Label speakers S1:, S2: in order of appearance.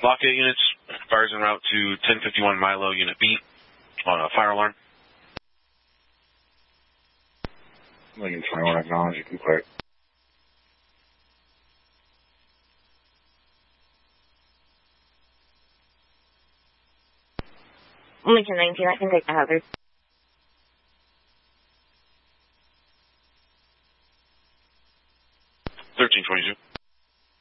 S1: Lock 8 units, fires en route to 1051 Milo, Unit B, on a fire alarm.
S2: Lincoln 21, acknowledge, you can clear.
S3: Lincoln 19, I can take the hazard.
S1: $13.22.